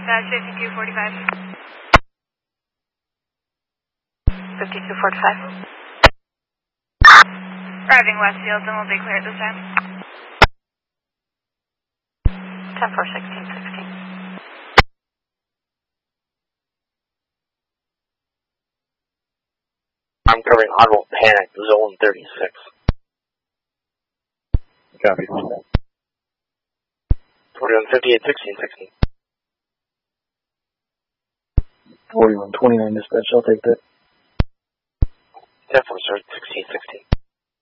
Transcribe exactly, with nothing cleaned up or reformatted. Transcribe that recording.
Dispatch fifty-two forty-five. fifty-two forty-five. Arriving Westfield, and we'll be clear at this time. ten four sixteen sixteen. I'm covering Auto Panic, Zone thirty-six. Copy. forty-one fifty-eight sixteen sixteen. forty-one twenty-nine dispatch, I'll take that. ten four sixteen sixteen.